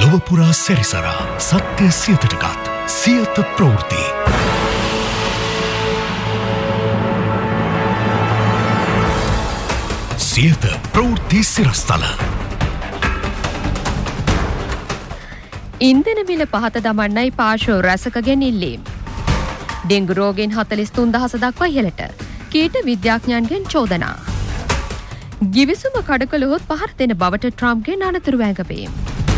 ලොවපුරා සැරිසරා සත්‍ය සියතටගත් සියත ප්‍රවෘත්ති. සියත ප්‍රවෘත්ති සිරස්තල. ඉන්ධන මිල පහත දමන්නයි පාර්ශ්ව රැසකගෙන් ඉල්ලීම්. ඩෙංගු රෝගීන් 43000 දක්වා ඉහළට. කීට විද්‍යාඥයන්ගෙන් චෝදනා. ගිවිසුම කඩකළොත් පහර දෙන බවට ට්‍රම්ප්ගේ අනතුරු වැඟවීම්.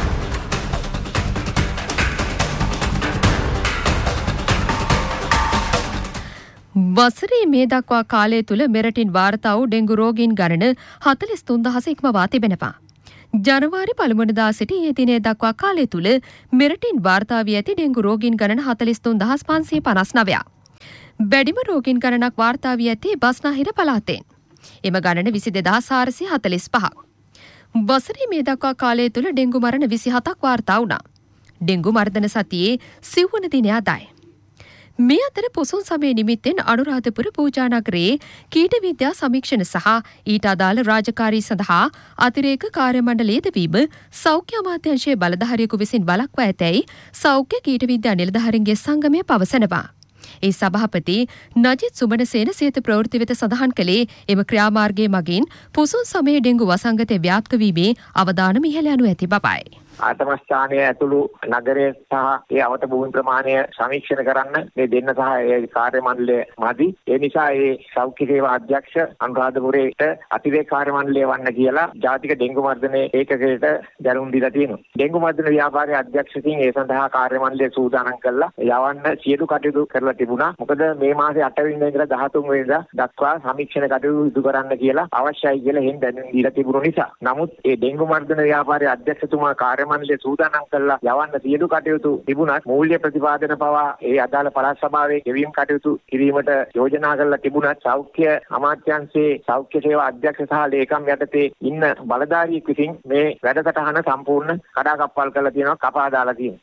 වසරේ මේ දක්වා කාලය තුල මෙරටින් වාර්තා වූ ඩෙංගු රෝගීන් ගණන 43000 ඉක්මවා තිබෙනවා. ජනවාරි 1 වෙනිදා සිට ඊයේ දිනේ දක්වා කාලය තුල මෙරටින් වාර්තා වී ඇති ඩෙංගු රෝගීන් ගණන 43559ක්. වැඩිම රෝගීන් ගණනක් වාර්තා වී ඇති බස්නාහිර පළාතෙන්. එම ගණන 22445ක්. වසරේ මේ දක්වා කාලය තුල ඩෙංගු මරණ 27ක් වාර්තා වුණා. ඩෙංගු මර්ධන සතියේ 9 වන දිනය අදයි. මේ අතර පොසොන් සමය නිමිත්තෙන් අනුරාධපුර පූජා නගරයේ කීට විද්‍යා සමීක්ෂණ සහ ඊට අදාළ රාජකාරී සඳහා අතිරේක කාර්ය මණ්ඩලය යෙදවීම සෞඛ්‍ය අමාත්‍යාංශයේ බලධාරියෙකු විසින් වළක්වා ඇතැයි සෞඛ්‍ය කීට විද්‍යා නිලධාරීන්ගේ සංගමය පවසනවා. ඒ සභාපති නජිත් සුමනසේන සියත ප්‍රවෘත්ති වෙත සඳහන් කළේ එම ක්‍රියාමාර්ගයේ මගින් පොසොන් සමයේ ඩෙංගු වසංගතය ව්‍යාප්ත වීමේ අවදානම ඉහළ යනු ඇති බවයි. ආතම ස්ථානයේ ඇතුළු නගරයේ සහ ඒ අවට භූමි ප්‍රමාණය සමීක්ෂණ කරන්න මේ දෙන්න සහ ඒ කාර්ය මණ්ඩලය මදි. ඒ නිසා ඒ සෞඛ්‍ය සේවා අධ්‍යක්ෂ අනුරාධපුරයට අතිරේක කාර්ය මණ්ඩලය වන්න කියලා ජාතික ඩෙංගු මර්ධන ඒකකයට දැනුම් දීලා තියෙනවා. ඩෙංගු මර්ධන ව්‍යාපාරයේ අධ්‍යක්ෂකින් ඒ සඳහා කාර්ය මණ්ඩලය සූදානම් කළා. යවන්න සියලු කටයුතු කරලා තිබුණා. මොකද මේ මාසේ 8 වෙනිදා ඉඳලා 13 වෙනිදා දක්වා සමීක්ෂණ කටයුතු ඉදු කරන්න කියලා අවශ්‍යයි කියලා එහෙන් දැනුම් දීලා තිබුණු නිසා. නමුත් ඒ ඩෙංගු මර්ධන ව්‍යාපාරයේ අධ්‍යක්ෂතුමා කාර්ය මණ්ඩලය සූදානම් කළා යවන්න සියලු කටයුතු තිබුණත් මූල්‍ය ප්‍රතිපාදන පවා ඒ අදාළ පළාත් සභාවේ ගෙවීම් කටයුතු කිරීමට යෝජනා කරලා තිබුණත් සෞඛ්‍ය අමාත්‍යාංශයේ සෞඛ්‍ය සේවා අධ්‍යක්ෂ සහ ලේකම් යටතේ ඉන්න බලධාරියෙක් විසින් මේ වැඩසටහන සම්පූර්ණ කඩාකප්පල් කරලා තියෙනවා, කපා දාලා තියෙනවා.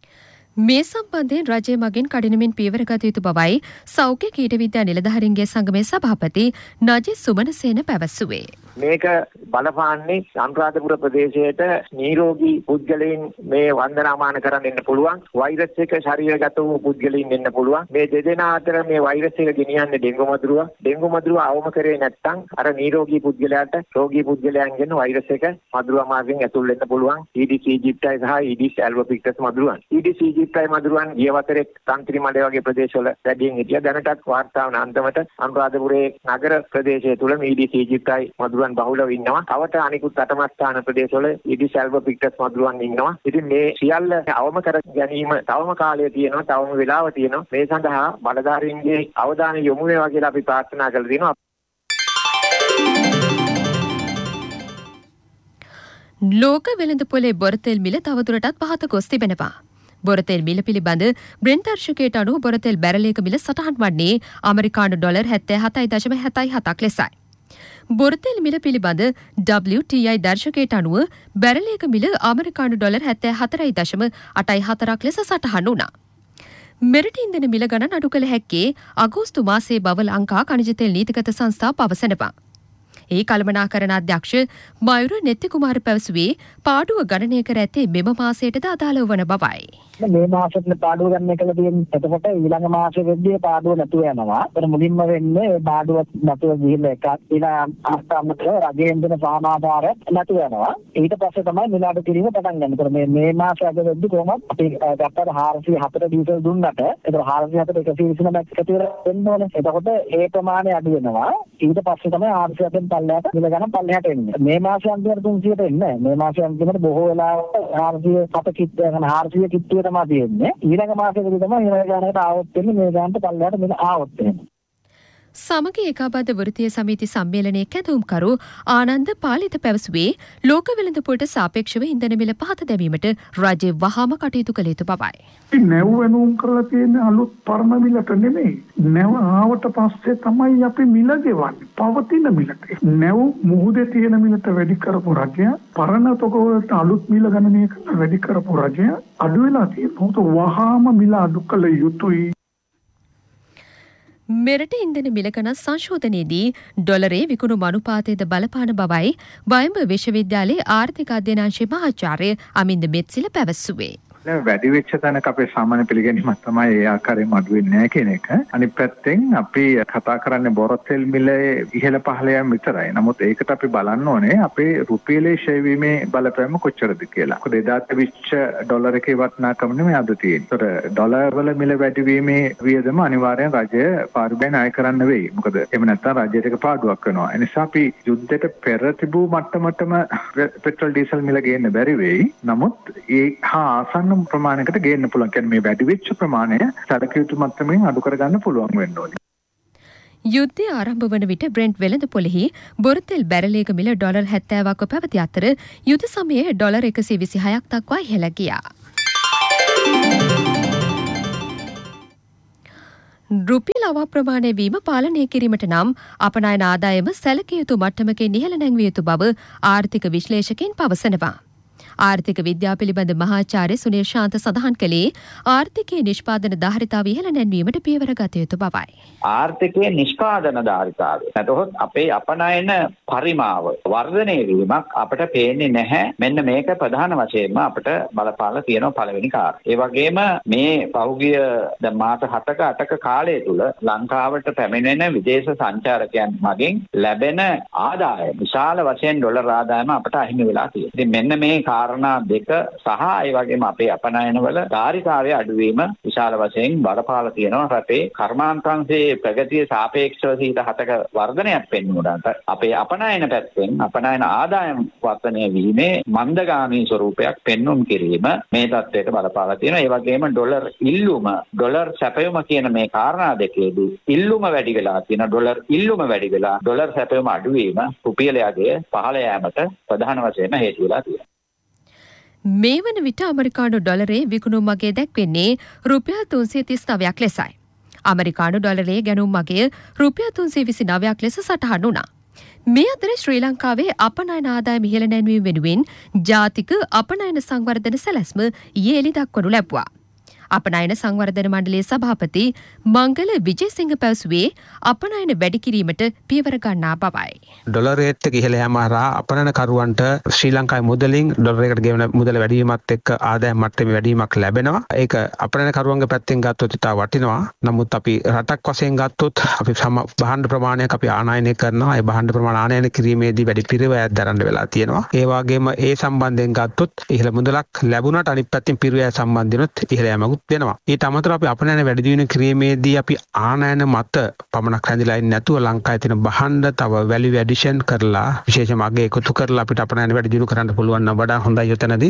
මේ සම්බන්ධයෙන් රජය මගින් කඩිනමින් පියවර ගත යුතු බවයි සෞඛ්‍ය කීට විද්‍යා නිලධාරීන්ගේ සංගමේ සභාපති නජිත් සුමනසේන පැවසුවේ. මේක බලපාන්නේ අනුරාධපුර ප්‍රදේශයට නිරෝගී පුද්ගලයන් මේ වන්දනාමාන කරන්න එන්න පුළුවන්, වෛරස් එක ශරීරගත වූ පුද්ගලයන් එන්න පුළුවන්. මේ දෙදෙනා අතර මේ වෛරස් එක ගෙනියන්නේ ඩෙංගු මදුරුව. ඩෙංගු මදුරුව අවම කරේ නැත්නම් අර නිරෝගී පුද්ගලයාට රෝගී පුද්ගලයන්ගෙන් වෛරස් එක මදුරුව මාර්ගෙන් ඇතුල් වෙන්න පුළුවන්. ඊඩිස් ඊජිප්ටයි සහ ඊඩිස් ඇල්බෝපික්ටස් මදුරුවන්. ඊඩිස් ඊජිප්ටයි මදුරුවන් ගිය වසරේ තන්ත්‍රි මඩේ වගේ ප්‍රදේශවල වැඩියෙන් හිටියා. දැනටත් වාර්තා වන අන්දමට අනුරාධපුරයේ නගර ප්‍රදේශය තුල ඊඩිස් ඊජිප්ටයි මදුරුවන් බහුලව ඉන්නවා. තවට අනිකුත් අටමස්ථාන ප්‍රදේශවල ඊඩිස් ඇල්බෝපික්ටස් මදුරුවන් ඉන්නවා. ඉතින් මේ සියල්ල අවම කර ගැනීම තවම කාලය තියෙනවා, තවම වෙලාව තියෙනවා. මේ සඳහා බලධාරීන්ගේ අවධානය යොමු වේවා කියලා අපි ප්‍රාර්ථනා කරලා තියෙනවා. ලෝක වෙළඳපොලේ බොරතෙල් මිල තවදුරටත් පහත ගොස් තිබෙනවා. බොරතෙල් මිල පිළිබඳ බ්‍රෙන්ට් අර්ශකයට අනුව බොරතෙල් බැරලයක මිල සටහන් වන්නේ ඇමරිකානු ඩොලර් 77.77ක් ලෙසයි. බොරතෙල් මිල පිළිබඳ WTI දර්ශකයට අනුව බැරලයක මිල ඇමරිකානු ඩොලර් 74.84ක් ලෙස සටහන් වුණා. මෙරට ඉන්ධන මිල ගණන් අඩු කළ හැක්කේ අගෝස්තු මාසයේ බව ලංකා ඛනිජ තෙල් නීතිගත සංස්ථා පවසනවා. ඒ කළමනාකරණ අධ්‍යක්ෂ මයුර නෙත්ති කුමාර පැවසුවේ පාඩුව ගණනය කර ඇත්තේ මෙම මාසයටද අදාළ වන බවයි. මේ මාසෙත් පාඩුව ගණනය කළ තියෙන්නේ. එතකොට ඊළඟ මාසෙ වෙද්දී පාඩුව නැතුව යනවා. ඒතර මුලින්ම වෙන්නේ පාඩුව නැතුව ගිහිල්ලා එකක් ඊළඟ ආස්ථාමතර රජයෙන් දෙන සාමාධාර නැතුව යනවා. ඊට පස්සේ තමයි මිල අඩු කිරීම පටන් ගන්න. ඒතර මේ මාසෙ අද වෙද්දී කොහොමද අපි ගත්තට 404 ඩීසල් දුන්නට ඒතර 404 129 එකතු වෙන්න ඕනේ. එතකොට ඒ ප්‍රමාණය අඩු වෙනවා. ඊට පස්සේ තමයි 407 පල්ලයට මිල ගණන් පල්ලයට එන්නේ. මේ මාසෙ අන්තිමට 300ට එන්නේ. මේ මාසෙ අන්තිමට බොහෝ වෙලාවට 407 කිට් 400 කිට්ටුවේ තමයි තියෙන්නේ. ඊළඟ මාසෙකදී තමයි මේ ගණනකට ආවොත් වෙන්නේ. මේ ගණන්ට පල්ලයට මිල ආවොත් වෙන්නේ. සමග ඒකාබද්ධ වෘත්තීය සමිති සම්මේලනයේ කැඳවුම්කරු ආනන්ද පාලිත පැවසුවේ ලෝක වෙළඳපොළට සාපේක්ෂව ඉන්ධන මිල පහත දැමීමට රජය වහාම කටයුතු කළ යුතු බවයි. නැව් වෙනුම් කරලා තියෙන අලුත් පරණ මිලට නෙමෙයි. නැව් ආවට පස්සේ තමයි අපි මිල ගෙවන්නේ. පවතින මිලට. නැව් මුහුදේ තියෙන මිලට වැඩි කරපු රජය, පරණ තොගවලට අලුත් මිල ගණනය කරලා වැඩි කරපු රජය අඩු වෙලා තියෙනවා. වහාම මිල අඩු කළ යුතුයි. මෙරට ඉන්ධන මිල ගණන් සංශෝධනයේදී ඩොලරේ විකුණු අනුපාතයද බලපාන බවයි බයඹ විශ්වවිද්‍යාලයේ ආර්ථික අධ්‍යයනාංශයේ මහාචාර්ය අමින්ද මෙත්සිල පැවසුවේ. වැඩි වෙච්ච තැනක අපේ සාමාන්‍ය පිළිගැනීමක් තමයි ඒ ආකාරයෙන්ම අඩු වෙන්නේ නැහැ කියන එක. අනිත් පැත්තෙන් අපි කතා කරන්නේ බොරතෙල් මිලේ ඉහළ පහළ යාම විතරයි. නමුත් ඒකට අපි බලන්න ඕනේ අපේ රුපියලේ ෂෙයා වීමේ බලපෑම කොච්චරද කියලා. මොකද එදා තිබිච්ච ඩොලර් එකේ වටිනාකම නෙමෙයි අද තියෙන්නේ. ඒතර ඩොලර් වල මිල වැඩි වීමේ වියදම අනිවාර්යෙන් රජය පාරිභෝගිකයන් අය කරන්න වෙයි. මොකද එහෙම නැත්නම් රජයට ඒක පාඩුවක් වෙනවා. ඒ නිසා අපි යුද්ධයට පෙර තිබූ මට්ටමටම පෙට්‍රල් ඩීසල් මිල ගේන්න බැරි වෙයි. නමුත් ඒ හා ආසන්න ප්‍රමාණයකට ගේන්න පුළුවන්. කියන්නේ මේ වැඩි වෙච්ච ප්‍රමාණය සැලකිය යුතු මට්ටමින් අඩු කරගන්න පුළුවන් වෙන්න ඕනේ. යුද්ධය ආරම්භ වන විට බ්‍රෙන්ට් වෙළඳ පොළෙහි බොරතෙල් බැරලයක මිල ඩොලර් 70ක පැවති අතර යුද සමයේ ඩොලර් 126ක් දක්වා ඉහළ ගියා. රුපියල් අවප්‍රමාණය වීම පාලනය කිරීමට නම් අපනයන ආදායම සැලකිය යුතු මට්ටමකින් ඉහළ නැංවිය යුතු බව ආර්ථික විශ්ලේෂකයින් පවසනවා. ආර්ථික විද්‍යාව පිළිබඳ මහාචාර්ය සුනිල් ශාන්ත සඳහන් කළේ ආර්ථිකයේ නිෂ්පාදන ධාරිතාව ඉහළ නැන්වීමට පියවර ගත යුතු බවයි. ආර්ථිකයේ නිෂ්පාදන ධාරිතාවය නැතහොත් අපේ අපනයන පරිමාව වර්ධනය වීමක් අපට පේන්නේ නැහැ. මෙන්න මේක ප්‍රධාන වශයෙන්ම අපට බලපාලා තියෙන පළවෙනි කාර්යය. ඒ වගේම මේ පහුගිය දැන් මාස 7ක 8ක කාලය තුල ලංකාවට පැමිණෙන විදේශ සංචාරකයන් මගින් ලැබෙන ආදායම විශාල වශයෙන් ඩොලර් ආදායම අපට අහිමි වෙලා තියෙනවා. ඉතින් මෙන්න මේ කාරණා දෙක සහ ඒ වගේම අපේ අපනයනවල ධාරිතාවයේ අඩුවීම විශාල වශයෙන් බලපාලා තියෙනවා. රටේ කර්මාන්තංශයේ ප්‍රගතිය සාපේක්ෂව 7ක වර්ධනයක් පෙන්වුණාට අපේ අපනයන පැත්තෙන් අපනයන ආදායම් වර්ධනය වීමේ මන්දගාමී ස්වරූපයක් පෙන්වුම් කිරීම මේ තත්ත්වයට බලපාලා තියෙනවා. ඒ වගේම ඩොලර් ඉල්ලුම ඩොලර් සැපයුම කියන මේ කාරණා දෙකේදී ඉල්ලුම වැඩි වෙලා තියෙනවා. ඩොලර් ඉල්ලුම වැඩි වෙලා ඩොලර් සැපයුම අඩු වීම රුපියලයේ පහළ යාමට ප්‍රධාන වශයෙන් හේතු වෙලා තියෙනවා. මේ වන විට ඇමරිකානු ඩොලරේ විකුණුම් මගය දැක්වෙන්නේ රුපියල් 339ක් ලෙසයි. ඇමරිකානු ඩොලරේ ගැනුම් මගය රුපියල් 329ක් ලෙස සටහන් වුණා. මේ අතර ශ්‍රී ලංකාවේ අපනයන ආදායම ඉහළ නැන්වීම වෙනුවෙන් ජාතික අපනයන සංවර්ධන සැලැස්ම ඊයේ එළි දක්වනු ලැබුවා. අපනයන සංවර්ධන මණ්ඩලයේ සභාපති මංගල විජේසිංහ පැවසුවේ අපනයන වැඩි කිරීමට පියවර ගන්නා බවයි. ඩොලර් රේට් එක ඉහළ යාම හරහා අපනයනකරුවන්ට ශ්‍රී ලංකාවේ මුදලින් ඩොලර් එකට ගෙවන මුදල වැඩි වීමත් එක්ක ආදායම් මට්ටමේ වැඩි වීමක් ලැබෙනවා. ඒක අපනයනකරුවන්ගේ පැත්තෙන් ගත්තොත් ඉතා වටිනවා. නමුත් අපි රටක් වශයෙන් ගත්තොත් අපි භාණ්ඩ ප්‍රමාණයක් අපි ආනයනය කරනවා. ඒ භාණ්ඩ ප්‍රමාණ ආනයනය කිරීමේදී වැඩි පිරිවැයක් දරන්න වෙලා තියෙනවා. ඒ වගේම ඒ සම්බන්ධයෙන් ගත්තොත් ඉහළ මුදලක් ලැබුණාට අනිත් පැත්තෙන් පිරිවැය සම්බන්ධනොත් ඉහළ යාමක් වෙනවා. ඊට අමතරව අපි අපනයන වැඩි දියුණු කිරීමේදී අපි ආනයන මත පමණක් රැඳිලා ඉන්නේ නැතුව ලංකාවේ තියෙන භාණ්ඩ තව වැලියු ඇඩිෂන් කරලා විශේෂම අගය එකතු කරලා අපිට අපනයන වැඩි දියුණු කරන්න පුළුවන් නම් වඩා හොඳයි යතනදී.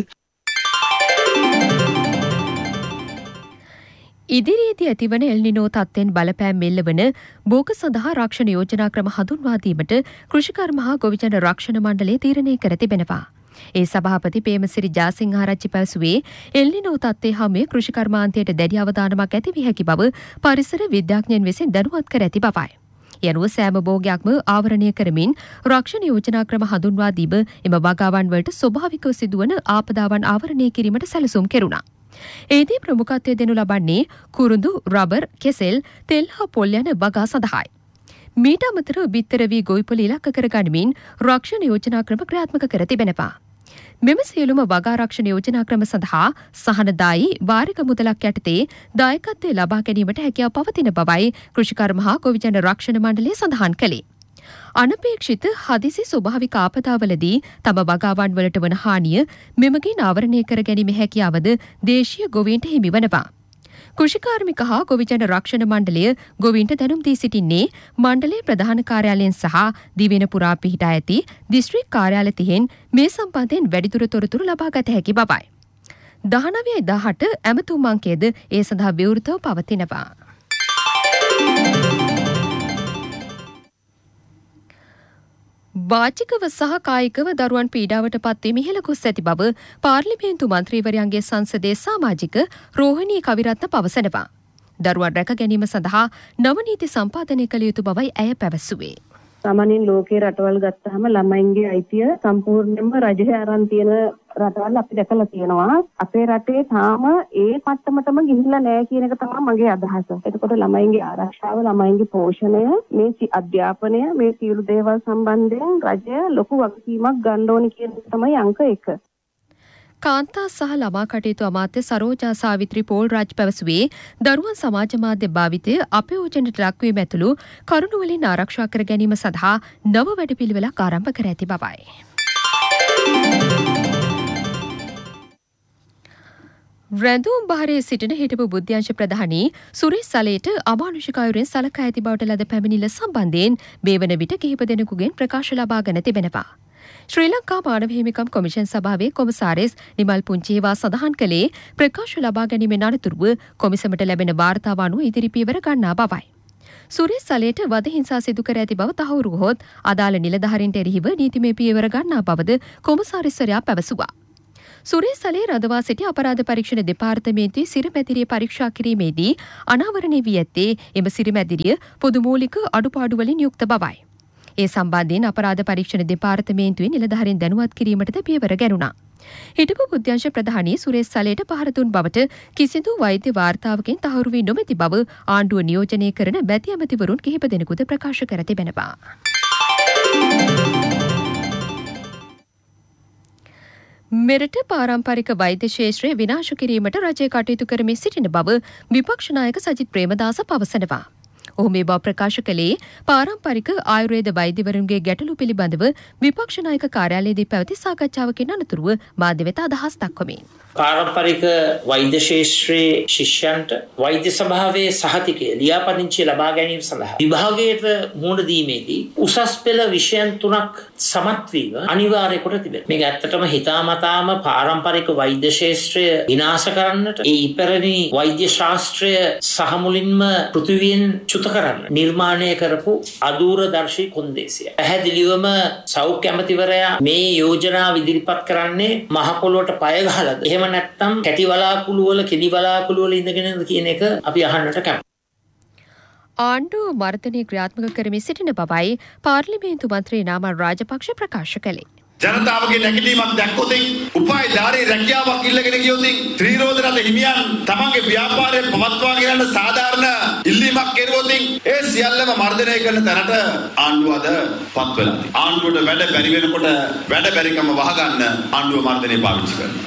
ඉදිරියේදී ඇතිවන එල්නිනෝ තත්ත්වෙන් බලපෑම් මෙල්ලවන බෝක සඳහා රක්ෂණ යෝජනා ක්‍රම හඳුන්වා දීමට කෘෂිකර්ම හා ගොවිජන රක්ෂණ මණ්ඩලය තීරණය කර තිබෙනවා. ඒ සභාපති පේමසිරි ජාසිංහාරච්චි පැවසුවේ එල්නිනෝ තත්ත්වයේ හැම කෘෂිකර්මාන්තයට දැඩි අවධානමක් ඇති විය හැකි බව පරිසර විද්‍යාඥයන් විසින් දැනුවත් කර ඇති බවයි. යනුව සෑම භෝගයක්ම ආවරණය කරමින් රක්ෂණ යෝජනා ක්‍රම හඳුන්වා දීම එම වගාවන් වලට ස්වභාවිකව සිදුවන ආපදාවන් ආවරණය කිරීමට සැලසුම් කෙරුණා. ඒදී ප්‍රමුඛත්වය දෙනු ලබන්නේ කුරුඳු, රබර්, කෙසෙල්, තෙල් හා පොල් යන වගා සඳහායි. මීට අමතරව බිත්තර වී ගොවිපළ ඉලක්ක කරගනිමින් රක්ෂණ යෝජනා ක්‍රම ක්‍රියාත්මක කර තිබෙනවා. මෙම සියලුම වගා රක්ෂණ යෝජනා ක්‍රම සඳහා සහනදායී වාරික මුදලක් යටතේ දායකත්වය ලබා ගැනීමට හැකියාව පවතින බවයි කෘෂිකර්ම හා ගොවිජන රක්ෂණ මණ්ඩලය සඳහන් කළේ. අනපේක්ෂිත හදිසි ස්වභාවික ආපදාවලදී තම වගාවන් වලට වන හානිය මෙමගින් ආවරණය කර ගැනීම හැකියාවද දේශීය ගොවීන්ට හිමි වනවා. කෘෂිකාර්මික හා ගොවිජන රක්ෂණ මණ්ඩලය ගොවීන්ට දැනුම් දී සිටින්නේ මණ්ඩලයේ ප්‍රධාන කාර්යාලයෙන් සහ දිවයින පුරා පිහිටා ඇති දිස්ත්‍රික් කාර්යාල 30න් මේ සම්බන්ධයෙන් වැඩිදුර තොරතුරු ලබා ගත හැකි බවයි. 19/18 ඇමතුම් අංකයේද ඒ සඳහා විවෘතව පවතිනවා. වාචිකව සහ කායිකව දරුවන් පීඩාවට පත්වීම ඉහළ ගොස් ඇති බව පාර්ලිමේන්තු මන්ත්‍රීවරයන්ගේ සංසදයේ සමාජික රෝහිණී කවිරත්න පවසනවා. දරුවන් රැක ගැනීම සඳහා නව නීති සම්පාදනය කළ යුතු බවයි ඇය පැවසුවේ. සාමාන්‍යයෙන් ලෝකේ රටවල් ගත්තාම ළමයින්ගේ අයිතිය සම්පූර්ණයෙන්ම රජය අරන් තියෙන රටවල් අපි දැකලා තියෙනවා. අපේ රටේ තාම ඒ මට්ටමටම ගිහිල්ලා නැහැ කියන එක තමයි මගේ අදහස. එතකොට ළමයින්ගේ ආරක්ෂාව, ළමයින්ගේ පෝෂණය, මේ අධ්‍යාපනය, මේ සියලු දේවල් සම්බන්ධයෙන් රජය ලොකු වගකීමක් ගන්න ඕනි කියන තමයි අංක 1. කාන්තා සහ ළමා කටයුතු අමාත්‍ය සරෝජා සාවිත්‍රි පෝල් රාජ් පැවසුවේ දරුවන් සමාජ මාධ්‍ය භාවිතය අපයෝජනයට ලක්වීම ඇතුළු කරුණු වලින් ආරක්ෂා කර ගැනීම සඳහා නව වැඩපිළිවෙලක් ආරම්භ කර ඇති බවයි. රැඳුම් බහරේ සිටින හිටපු බුද්ධ්‍යංශ ප්‍රධානී සුරේෂ් සලේට අමානුෂික අයුරින් සලකා ඇති බවට ලද පැමිණිල්ල සම්බන්ධයෙන් මේ වන විට කිහිප දෙනෙකුගෙන් ප්‍රකාශ ලබාගෙන තිබෙනවා. ශ්‍රී ලංකා මානව හිමිකම් කොමිෂන් සභාවේ කොමසාරිස් නිමල් පුංචේවා සඳහන් කළේ ප්‍රකාශ ලබා ගැනීමෙන් අනතුරුව කොමිසමට ලැබෙන වාර්තාව අනුව ඉදිරි පියවර ගන්නා බවයි. සුරේෂ් සලේට වද හිංසා සිදු කර ඇති බව තහවුරු වුවහොත් අදාළ නිලධාරීන්ට එරෙහිව නීතිමය පියවර ගන්නා බවද කොමසාරිස්වරයා පැවසුවා. සුරේෂ් සලේ රඳවා සිටි අපරාධ පරීක්ෂණ දෙපාර්තමේන්තුවේ සිරමැදිරිය පරීක්ෂා කිරීමේදී අනාවරණය වී ඇත්තේ එම සිරමැදිරිය පොදු මූලික අඩුපාඩු වලින් යුක්ත බවයි. ඒ සම්බන්ධයෙන් අපරාධ පරීක්ෂණ දෙපාර්තමේන්තුවේ නිලධාරීන් දැනුවත් කිරීමටද පියවර ගැනුණා. හිටපු බුද්ධ්‍යංශ ප්‍රධානී සුරේෂ් සලේට පහර දුන් බවට කිසිදු වෛද්‍ය වාර්තාවකින් තහවුරු වී නොමැති බව ආණ්ඩුව නියෝජනය කරන මැති ඇමතිවරුන් කිහිප දෙනෙකුද ප්‍රකාශ කර තිබෙනවා. මෙරට පාරම්පරික වෛද්‍ය ශේෂ්ත්‍රය විනාශ කිරීමට රජය කටයුතු කරමින් සිටින බව විපක්ෂ නායක සජිත් ප්‍රේමදාස පවසනවා. ඔහු මේ බව ප්‍රකාශ කළේ පාරම්පරික ආයුර්වේද වෛද්‍යවරුන්ගේ ගැටලු පිළිබඳව විපක්ෂ නායක කාර්යාලයේදී පැවති සාකච්ඡාවකින් අනතුරුව මාධ්‍ය වෙත අදහස් දක්වමින්. පාරම්පරික වෛද්‍ය ශාස්ත්‍රයේ ශිෂ්‍යයන්ට වෛද්‍ය සභාවේ සහතිකය ලියාපදිංචිය ලබා ගැනීම සඳහා විභාගයට මුහුණ දීමේදී උසස් පෙළ විෂයන් 3ක් සමත් වීම අනිවාර්ය කොට තිබෙනවා. මේක ඇත්තටම හිතාමතාම පාරම්පරික වෛද්‍ය ශාස්ත්‍රය විනාශ කරන්නට ඒ ඉපැරණි වෛද්‍ය ශාස්ත්‍රය සහ මුලින්ම පෘථිවියෙන් චුත කරන්න නිර්මාණය කරපු අදූරදර්ශී කොන්දේසිය. පැහැදිලිවම සෞඛ්‍ය ඇමතිවරයා මේ යෝජනාව ඉදිරිපත් කරන්නේ මහ පොළොවට පය ගහලාද? එහෙම නැත්නම් කැටි වලාකුළු වල කෙඩි වලාකුළු වල ඉඳගෙනද කියන එක අපි අහන්නට කැමතියි. ආණ්ඩුව මර්ධනය ක්‍රියාත්මක කරමින් සිටින බවයි පාර්ලිමේන්තු මන්ත්‍රී නාමල් රාජපක්ෂ ප්‍රකාශ කළේ. ජනතාවගේ නැගිටීමක් දැක්කොතින් උපායධාරී රැකියාවක් ඉල්ලගෙන ගියොතින් ත්‍රිරෝධනත හිමියන් තමන්ගේ ව්‍යාපාරය පවත්වාගෙන යන සාධාරණ ඉල්ලීමක් කෙරුවොතින් ඒ සියල්ලම මර්ධනය කරන තැනට ආණ්ඩුව අද පත් වෙලා තියෙනවා. ආණ්ඩුවට වැඩ බැරි වෙනකොට වැඩ බැරිකම වහගන්න ආණ්ඩුව මර්ධනය පාවිච්චි කරනවා.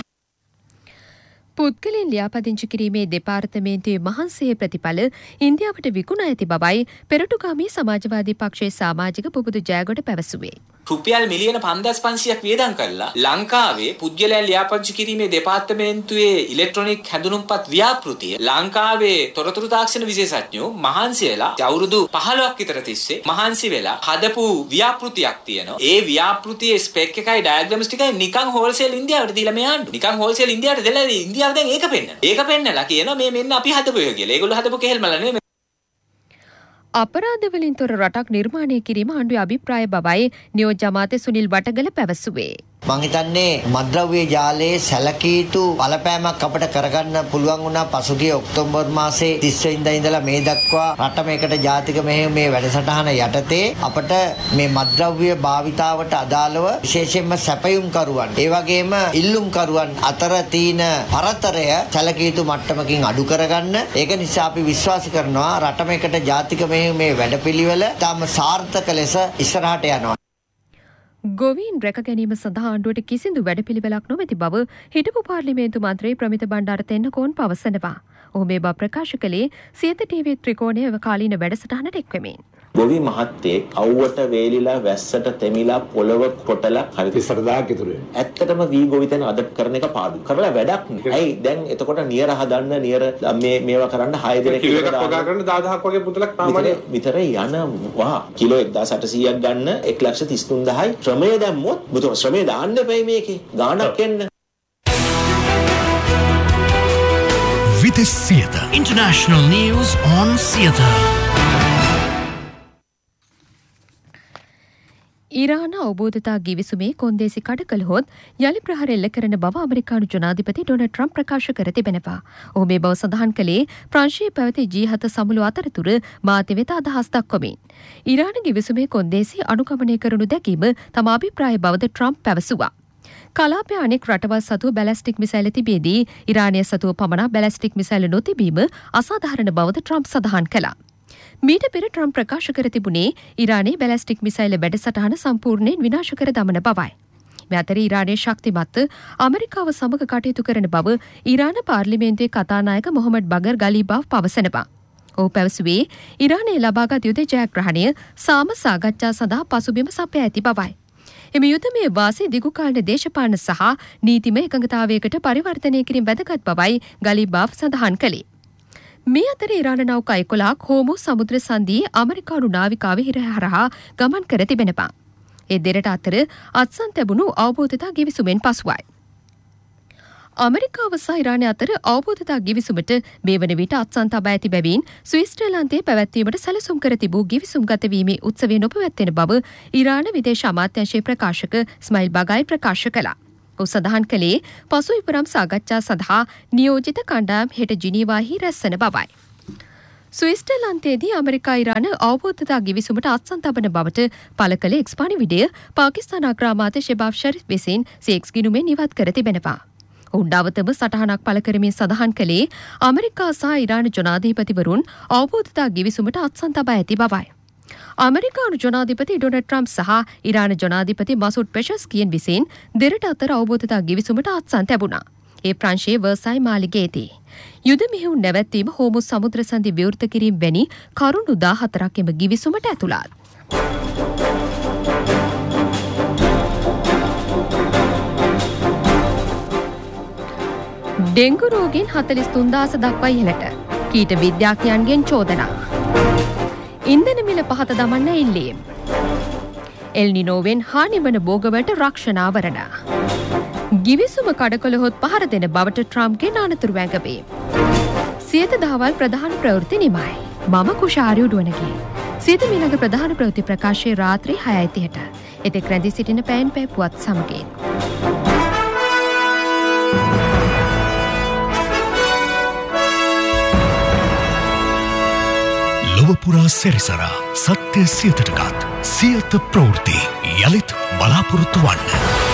පුද්ගලයන් ලියාපදිංචි කිරීමේ දෙපාර්තමේන්තුවේ මහන්සියේ ප්‍රතිඵල ඉන්දියාවට විකුණා ඇති බවයි පෙරටුගාමී සමාජවාදී පක්ෂයේ සමාජික පුබුදු ජයගොඩ පැවසුවේ. රුපියල් මිලියන 5500ක් වියදම් කරලා ලංකාවේ පුද්ගලයන් ලියාපදිංචි කිරීමේ දෙපාර්තමේන්තුවේ ඉලෙක්ට්‍රොනික හැඳුනුම්පත් ව්‍යාපෘතිය ලංකාවේ තොරතුරු තාක්ෂණ විශේෂඥයෝ මහන්සි වෙලා අවුරුදු 15ක් විතර තිස්සේ මහන්සි වෙලා හදපු ව්‍යාපෘතියක් තියෙනවා. ඒ ව්‍යාපෘතියේ ස්පෙක් එකයි ඩයග්‍රෑම්ස් ටිකයි නිකන් හෝල්සේල් ඉන්දියාවට දීලා මේ ආණ්ඩුව. නිකන් හෝල්සේල් ඉන්දියාවට දෙලා ඉන්දියාව දැන් ඒක පෙන්නන. ඒක පෙන්නලා කියනවා මේ මෙන්න අපි හදපු එක කියලා. ඒගොල්ලෝ හදපු කෙහෙල්මල නෙමෙයි. අපරාධ වලින් තොර රටක් නිර්මාණය කිරීම ආණ්ඩුවේ අභිප්‍රාය බවයි නියෝජ්‍ය අමාත්‍ය සුනිල් වටගල පැවසුවේ. මම හිතන්නේ මද්ද්‍රව්‍ය ජාලයේ සැලකිය යුතු බලපෑමක් අපිට කරගන්න පුළුවන් වුණා පසුගිය ඔක්තෝබර් මාසේ 30 වෙනිදා ඉඳලා මේ දක්වා රට මේකට ජාතික මෙහෙයුම මේ වැඩසටහන යටතේ අපිට මේ මද්ද්‍රව්‍ය භාවිතාවට අදාළව විශේෂයෙන්ම සැපයුම් කරුවන් ඒ වගේම ඉල්ලුම් කරුවන් අතර තියෙන පරතරය සැලකිය යුතු මට්ටමකින් අඩු කරගන්න. ඒක නිසා අපි විශ්වාස කරනවා රට මේකට ජාතික මෙහෙයුම මේ වැඩපිළිවෙල තාම සාර්ථක ලෙස ඉස්සරහට යනවා. ගොවීන් රැක ගැනීම සඳහා ආණ්ඩුවට කිසිදු වැඩපිළිවෙලක් නොමැති බව හිටපු පාර්ලිමේන්තු මන්ත්‍රී ප්‍රමිත බණ්ඩාර තෙන්නකෝන් පවසනවා. ඔහු මේ බව ප්‍රකාශ කළේ සියත ටීවී ත්‍රිකෝණයේ කාලීන වැඩසටහනට එක්වෙමින්. ගොවි මහත්තයෙක් අවුවට වේලිලා වැස්සට තෙමිලා පොළව කොටලා හරි 30ක් ඉතුරු වෙනවා. ඇත්තටම වී ගොවිතැන අද කරන එක පාඩු. කරලා වැඩක් නෑ. ඇයි දැන් එතකොට නියර හදන්න නියර මේවා කරන්න 6 දෙනෙක් කිලෝ එකක් වගා කරන්න 10000ක් වගේ පුතලක් සාමාන්‍ය විතර යනවා. කිලෝ 1800ක් ගන්න 1,33,000යි ශ්‍රමය දැම්මොත් බුතෝ ශ්‍රමය දාන්න එපයි මේකේ. ගාණක් එන්න. Vites Siyata International News on Siyata. ඉරාන අවබෝධතා ගිවිසුමේ කොන්දේසි කඩ කළහොත් යළි ප්‍රහාර එල්ල කරන බව ඇමරිකානු ජනාධිපති ඩොනල්ඩ් ට්‍රම්ප් ප්‍රකාශ කර තිබෙනවා. ඔහු මේ බව සඳහන් කළේ ප්‍රංශයේ පැවති G7 සමුළු අතරතුර මාධ්‍ය වෙත අදහස් දක්වමින්. ඉරාන ගිවිසුමේ කොන්දේසි අනුගමනය කරනු දැකීම තම අභිප්‍රාය බවද ට්‍රම්ප් පැවසුවා. කලාපය අනෙක් රටවල් සතුව බැලස්ටික් මිසයිල තිබියදී ඉරානය සතුව පමණක් බැලස්ටික් මිසයිල නොතිබීම අසාධාරණ බවද ට්‍රම්ප් සඳහන් කළා. මීට පෙර ට්‍රම්ප් ප්‍රකාශ කර තිබුණේ ඉරානයේ බැලස්ටික් මිසයිල වැඩසටහන සම්පූර්ණයෙන් විනාශ කර දමන බවයි. මේ අතර ඉරානයේ ශක්තිමත් ඇමරිකාව සමග කටයුතු කරන බව ඉරාන පාර්ලිමේන්තුවේ කතානායක මොහමඩ් බගර් ගලීබාව් පවසනවා. ඔහු පැවසුවේ ඉරානයේ ලබාගත් යුද ජයග්‍රහණය සාම සාකච්ඡා සඳහා පසුබිම සපයා ඇති බවයි. එම යුද්ධමය වාසි දිගුකාලීන දේශපාලන සහ නීතිමය එකඟතාවයකට පරිවර්තනය කිරීම වැදගත් බවයි ගලීබාව් සඳහන් කළේ. මේ අතර ඉරාන නෞකා 11ක් හෝමුස් සමුද්‍ර සන්ධියේ ඇමරිකානු නාවිකාව හිරහරහා ගමන් කර තිබෙනවා. ඒ දෙරට අතර අත්සන් ලැබුණු අවබෝධතා ගිවිසුමෙන් පසුවයි. ඇමරිකාව සහ ඉරානය අතර අවබෝධතා ගිවිසුමට මේ වන විට අත්සන් තබා ඇති බැවින් ස්විට්සර්ලන්තයේ පැවැත්වීමට සැලසුම් කර තිබූ ගිවිසුම්ගත වීමේ උත්සවය නොපැවැත්වෙන බව ඉරාන විදේශ අමාත්‍යාංශයේ ප්‍රකාශක ඉස්මායිල් බගායි ප්‍රකාශ කළා. ඔහු සඳහන් කළේ පසු විපරම් සාකච්ඡා සඳහා නියෝජිත කණ්ඩායම් හෙට ජිනීවාහි රැස්වන බවයි. ස්විට්සර්ලන්තයේදී ඇමරිකා ඉරාන අවබෝධතා ගිවිසුමට අත්සන් තබන බවට පළ කළ එක්ස් පණිවිඩය පාකිස්තාන අග්‍රාමාත්‍ය ෂෙබාබ් ෂරීෆ් විසින් සේක්ස් ගිණුමෙන් ඉවත් කර තිබෙනවා. ඔහු ඩවතම සටහනක් පළ කරමින් සඳහන් කළේ ඇමරිකා සහ ඉරාන ජනාධිපතිවරුන් අවබෝධතා ගිවිසුමට අත්සන් තබා ඇති බවයි. ඇමරිකානු ජනාධිපති ඩොනල්ඩ් ට්‍රම්ප් සහ ඉරාන ජනාධිපති මසුඩ් පෙෂස්කියන් විසින් දෙරට අතර අවබෝධතා ගිවිසුමට අත්සන් තැබුණා. ඒ ප්‍රංශයේ වර්සායි මාලිගයේදී යුද මෙහෙයුම් නැවැත්වීම හෝමුස් සමුද්‍ර සන්ධි විවෘත කිරීම වැනි කරුණු 14ක් එම ගිවිසුමට ඇතුළත්. ඩෙංගු රෝගීන් 43000 දක්වා ඉහළට. කීට විද්‍යාඥයන්ගෙන් චෝදනා. ඉන්ධන මිල පහත දමන්න ඉල්ලීම්. එල් නිනෝවෙන් හානිවන භෝගවලට රක්ෂණාවරණ. ගිවිසුම කඩකොළහොත් පහර දෙන බවට ට්‍රම්ප්ගේ අනතුරු වැඟවීම. සියත දහවල් ප්‍රධාන ප්‍රවෘත්ති නිමයි. මම කුෂාරි උඩුවනගේ. සියත මීළඟ ප්‍රධාන ප්‍රවෘත්ති ප්‍රකාශය රාත්‍රී 6:30ට. එතෙක් රැඳී සිටින පෑන් පෑ පුවත් සමගින්. ලොවපුරා සැරිසරා සත්‍ය සියතටගත් සියත ප්‍රවෘත්ති යළිත් බලාපොරොත්තු වන්න.